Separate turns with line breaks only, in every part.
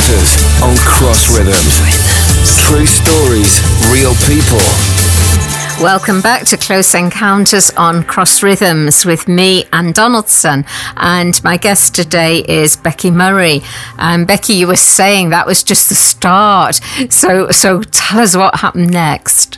Encounters on Cross Rhythms. True stories, real people.
Welcome back to Close Encounters on Cross Rhythms with me, Anne Donaldson, and my guest today is Becky Murray. Becky, you were saying that was just the start. So tell us what happened next.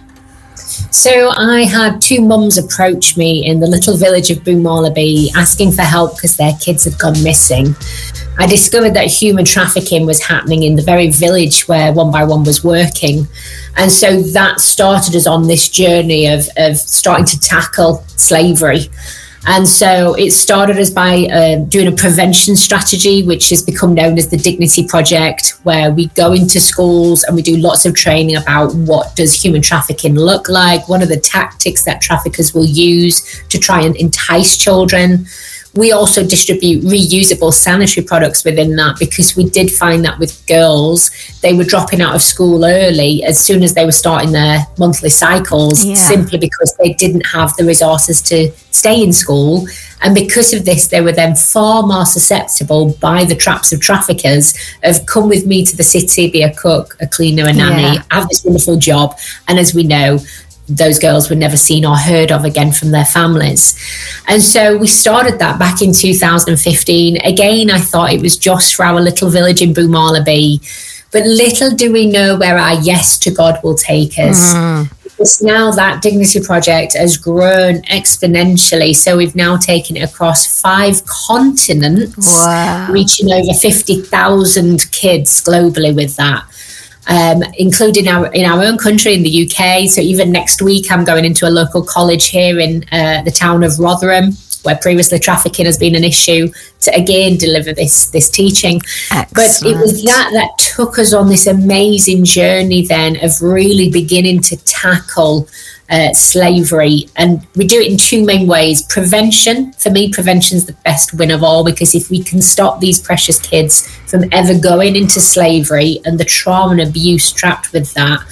So I had two mums approach me in the little village of Boomalaby asking for help because their kids had gone missing. I discovered that human trafficking was happening in the very village where One by One was working. And so that started us on this journey of starting to tackle slavery. And so it started us by doing a prevention strategy, which has become known as the Dignity Project, where we go into schools and we do lots of training about what does human trafficking look like, what are the tactics that traffickers will use to try and entice children. We also distribute reusable sanitary products within that because we did find that with girls, they were dropping out of school early as soon as they were starting their monthly cycles, simply because they didn't have the resources to stay in school. And because of this, they were then far more susceptible by the traps of traffickers of come with me to the city, be a cook, a cleaner, a nanny, have this wonderful job. And as we know, those girls were never seen or heard of again from their families. And so we started that back in 2015. Again, I thought it was just for our little village in Boomalaby. But little do we know where our yes to God will take us. Because now that Dignity Project has grown exponentially. So we've now taken it across 5 continents, reaching over 50,000 kids globally with that. Including in our own country, in the UK. So even next week, I'm going into a local college here in the town of Rotherham, where previously trafficking has been an issue, to again deliver this teaching. Excellent. But it was that took us on this amazing journey then of really beginning to tackle slavery. And we do it in 2 main ways. Prevention. For me, prevention is the best win of all, because if we can stop these precious kids from ever going into slavery and the trauma and abuse trapped with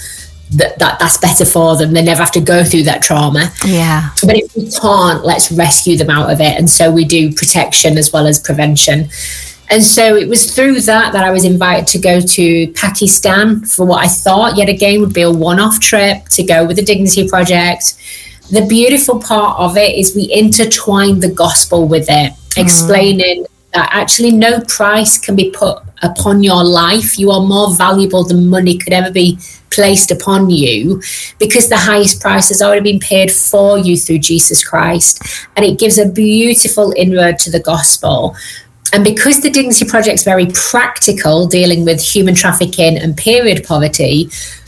that's better for them. They never have to go through that trauma. But if we can't, let's rescue them out of it. And so we do protection as well as prevention. And so it was through that I was invited to go to Pakistan for what I thought, yet again, would be a one-off trip to go with the Dignity Project. The beautiful part of it is we intertwine the gospel with it, explaining that actually no price can be put upon your life. You are more valuable than money could ever be placed upon you, because the highest price has already been paid for you through Jesus Christ. And it gives a beautiful inroad to the gospel. And because the Dignity Project is very practical, dealing with human trafficking and period poverty,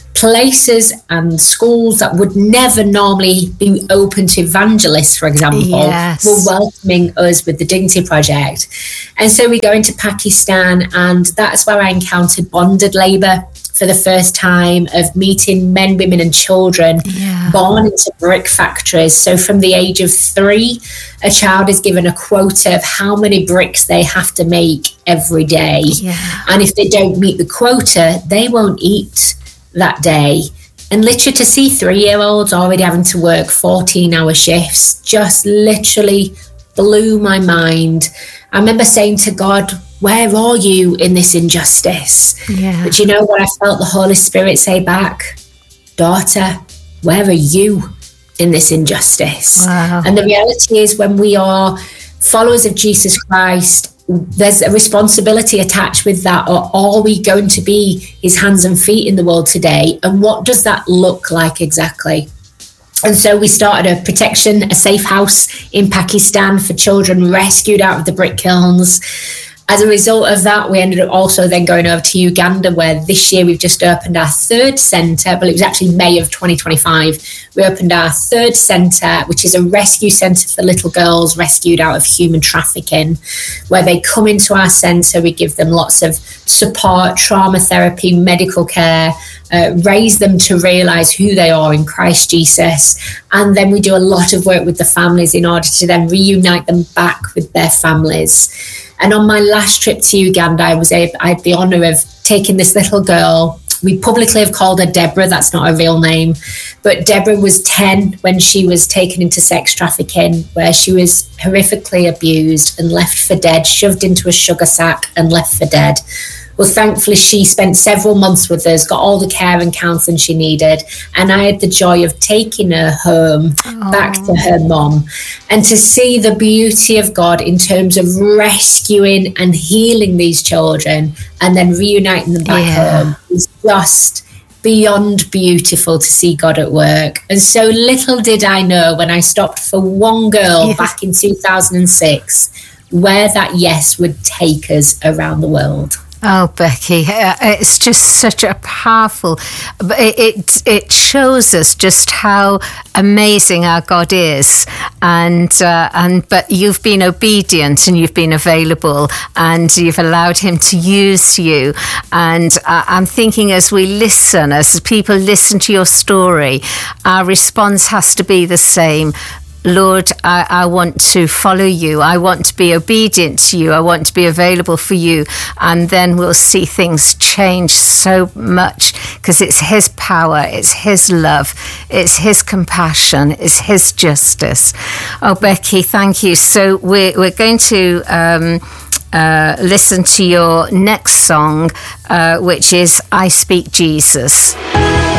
places and schools that would never normally be open to evangelists, for example, were welcoming us with the Dignity Project. And so we go into Pakistan, and that's where I encountered bonded labour for the first time, of meeting men, women and children born into brick factories. So from the age of 3, a child is given a quota of how many bricks they have to make every day. And if they don't meet the quota, they won't eat that day. And literally to see 3-year-olds already having to work 14-hour shifts just literally blew my mind. I remember saying to God, where are you in this injustice? But you know what I felt the Holy Spirit say back? Daughter, where are you in this injustice? And the reality is, when we are followers of Jesus Christ, there's a responsibility attached with that. Or are we going to be his hands and feet in the world today? And what does that look like exactly? And so we started a protection, a safe house in Pakistan for children rescued out of the brick kilns. As a result of that, we ended up also then going over to Uganda, where this year we've just opened our 3rd centre. Well, it was actually May of 2025. We opened our 3rd centre, which is a rescue centre for little girls rescued out of human trafficking, where they come into our centre. We give them lots of support, trauma therapy, medical care, raise them to realise who they are in Christ Jesus. And then we do a lot of work with the families in order to then reunite them back with their families. And on my last trip to Uganda, I had the honour of taking this little girl. We publicly have called her Deborah. That's not her real name. But Deborah was 10 when she was taken into sex trafficking, where she was horrifically abused and left for dead, shoved into a sugar sack and left for dead. Well, thankfully, she spent several months with us, got all the care and counselling she needed, and I had the joy of taking her home back to her mum. And to see the beauty of God in terms of rescuing and healing these children and then reuniting them back home is just beyond beautiful to see God at work. And so little did I know when I stopped for one girl back in 2006 where that yes would take us around the world.
Oh, Becky, it's just such a powerful, it shows us just how amazing our God is. But you've been obedient and you've been available and you've allowed him to use you. And I'm thinking as we listen, as people listen to your story, our response has to be the same. Lord, I want to follow you. I want to be obedient to you. I want to be available for you. And then we'll see things change so much because it's his power, it's his love, it's his compassion, it's his justice. Oh, Becky, thank you. So we're going to listen to your next song, which is I Speak Jesus.